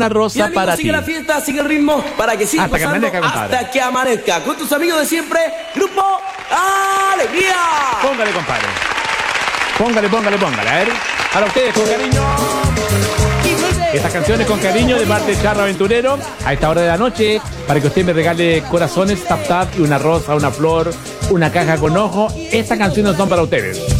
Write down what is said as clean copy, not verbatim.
rosa amigo, para ti. sigue la fiesta, sigue el ritmo, para que siga Hasta que pasando amanezca, compadre. hasta que amanezca. Con tus amigos de siempre, Grupo Alegría. Póngale, compadre. Póngale. A ver, para ustedes con cariño. Estas canciones con cariño de parte de Charro Aventurero a esta hora de la noche, para que usted me regale corazones, tap tap y una rosa, una flor, una caja con ojo. Estas canciones son para ustedes.